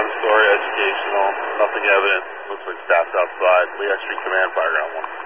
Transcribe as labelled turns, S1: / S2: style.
S1: one-story, educational, nothing evident. Looks like staff's outside. Lee Street Command, Fireground 1.